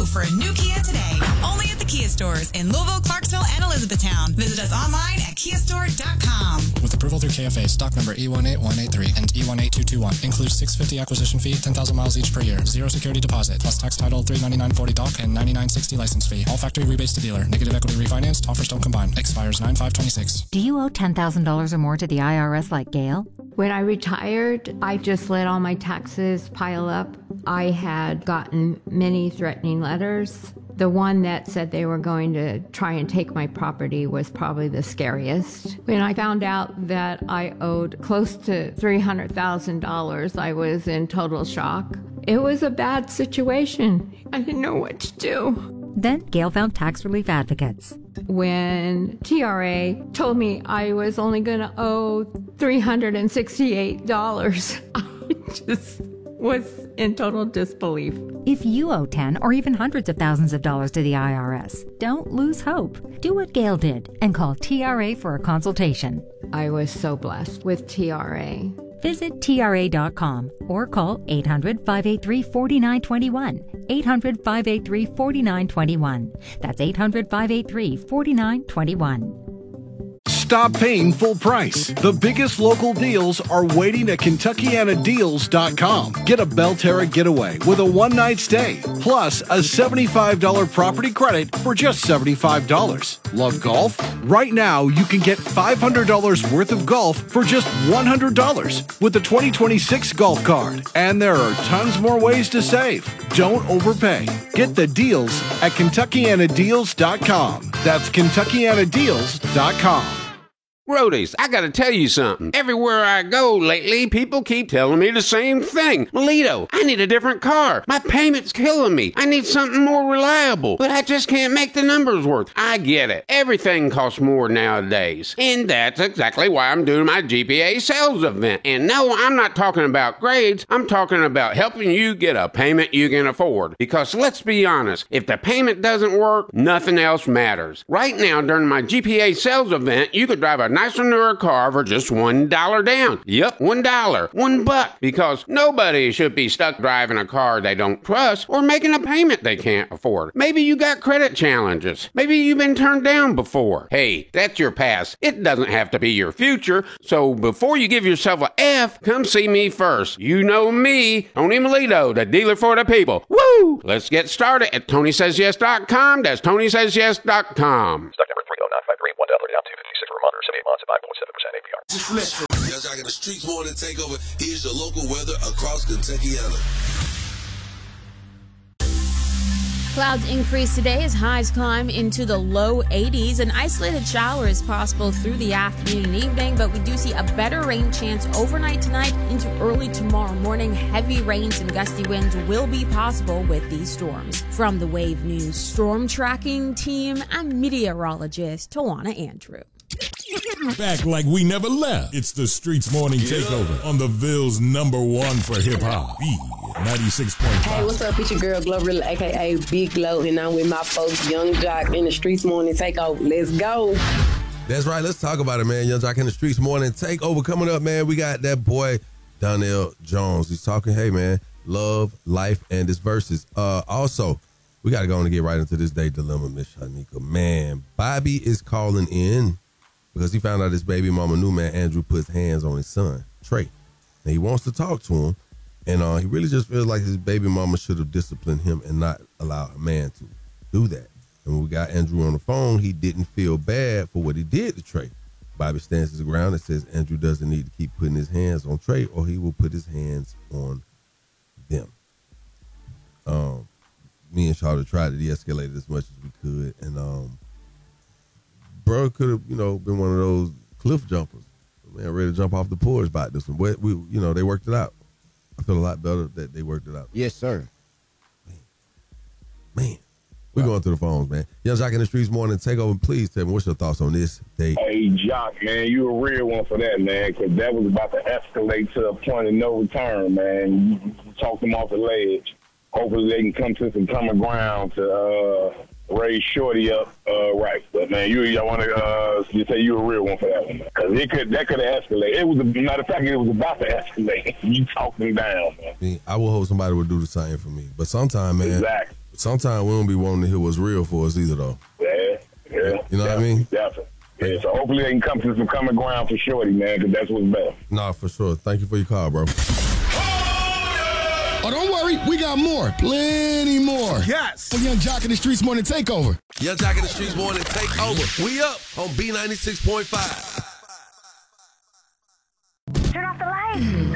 you for a new Kia today. Only at the Kia stores in Louisville, Clarksville, and Elizabethtown. Visit us online at kiastore.com. With approval through KFA, stock number E18183 and E18221. Includes $650 acquisition fee, 10,000 miles each per year. Zero security deposit, plus tax title $399.40 doc and $99.60 license fee. All factory rebates to dealer. Negative equity refinanced. Offers don't combine. Expires 9/5/26. Do you owe $10,000 or more to the IRS like Gail? When I retired, I just let all my taxes pile up. I had gotten many threatening letters. The one that said they were going to try and take my property was probably the scariest. When I found out that I owed close to $300,000, I was in total shock. It was a bad situation. I didn't know what to do. Then Gail found tax relief advocates. When TRA told me I was only going to owe $368, I just was in total disbelief. If you owe 10 or even hundreds of thousands of dollars to the IRS, don't lose hope. Do what Gail did and call TRA for a consultation. I was so blessed with TRA. Visit TRA.com or call 800-583-4921. 800-583-4921. That's 800-583-4921. Stop paying full price. The biggest local deals are waiting at KentuckianaDeals.com. Get a Belterra getaway with a one-night stay, plus a $75 property credit for just $75. Love golf? Right now, you can get $500 worth of golf for just $100 with the 2026 golf card. And there are tons more ways to save. Don't overpay. Get the deals at KentuckianaDeals.com. That's KentuckianaDeals.com. Roadies, I gotta tell you something. Everywhere I go lately, people keep telling me the same thing. Melito, I need a different car. My payment's killing me. I need something more reliable, but I just can't make the numbers work. I get it. Everything costs more nowadays. And that's exactly why I'm doing my GPA sales event. And no, I'm not talking about grades. I'm talking about helping you get a payment you can afford. Because let's be honest, if the payment doesn't work, nothing else matters. Right now, during my GPA sales event, you could drive a nicer, newer car for just $1 down. Yep, $1. $1. Because nobody should be stuck driving a car they don't trust or making a payment they can't afford. Maybe you got credit challenges. Maybe you've been turned down before. Hey, that's your past. It doesn't have to be your future. So before you give yourself a F, come see me first. You know me, Tony Melito, the dealer for the people. Woo! Let's get started at TonySaysYes.com. That's TonySaysYes.com. Stock number 30953, $1 down, 256 for a month, or 78 months at 5.7% APR. Young Jock in the Streets Morning Takeover. Here's your local weather across Kentuckiana. Clouds increase today as highs climb into the low 80s. An isolated shower is possible through the afternoon and evening, but we do see a better rain chance overnight tonight into early tomorrow morning. Heavy rains and gusty winds will be possible with these storms. From the Wave News Storm Tracking Team, I'm meteorologist Tawana Andrew. Back like we never left. It's the Streets Morning Takeover on the Ville's #1 for hip-hop, B96.5. Hey, what's up? It's your girl, Glorilla, a.k.a. Big Glow, and I'm with my folks, Young Jock in the Streets Morning Takeover. Let's go. That's right. Let's talk about it, man. Young Jock in the Streets Morning Takeover coming up, man. We got that boy, Donnell Jones. He's talking, hey, man, love, life, and his verses. Also, we got to go on and get right into this day dilemma, Miss Shanika. Man, Bobby is calling in because he found out his baby mama knew, man, Andrew puts hands on his son, Trey. And he wants to talk to him. And he really just feels like his baby mama should have disciplined him and not allow a man to do that. And when we got Andrew on the phone, he didn't feel bad for what he did to Trey. Bobby stands his ground and says Andrew doesn't need to keep putting his hands on Trey or he will put his hands on them. Me and Charlotte tried to de-escalate it as much as we could. And bro could have, been one of those cliff jumpers. Man, ready to jump off the porch about this one. But they worked it out. I feel a lot better that they worked it out. Yes, sir. Man. We're going to the phones, man. Young Jock in the Streets Morning Takeover. Please tell me, what's your thoughts on this date? Hey, Jock, man, you a real one for that, man, because that was about to escalate to a point of no return, man. You talked them off the ledge. Hopefully they can come to some common ground to raise Shorty up right. But, man, I want to just say you a real one for that one, because that could have escalated. It was, matter of fact, it was about to escalate. You talked them down, man. I will hope somebody would do the same for me. But sometimes, man. Exactly. Sometimes we don't be wanting to hear what's real for us either, though. Yeah. You know what I mean? Definitely. Yeah, so hopefully they can come to some common ground for Shorty, man, because that's what's best. Nah, for sure. Thank you for your call, bro. Oh, don't worry. We got more. Plenty more. Yes. On Young Jock in the Streets Morning Takeover. Young Jock in the Streets Morning Takeover. We up on B96.5. Turn off the lights.